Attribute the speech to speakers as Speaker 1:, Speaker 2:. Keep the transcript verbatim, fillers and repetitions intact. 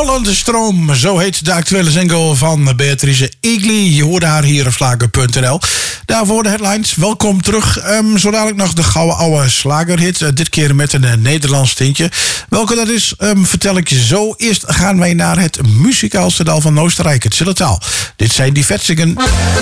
Speaker 1: Rollende Stroom, zo heet de actuele single van Beatrice Egli. Je hoorde haar hier op slager punt n l. Daarvoor de headlines. Welkom terug. Um, zo dadelijk nog de gouden oude slagerhit. Uh, dit keer met een uh, Nederlands tintje. Welke dat is, um, vertel ik je zo. Eerst gaan wij naar het muzikaalse dal van Oostenrijk, het Zillertaal. Dit zijn die Vetsingen.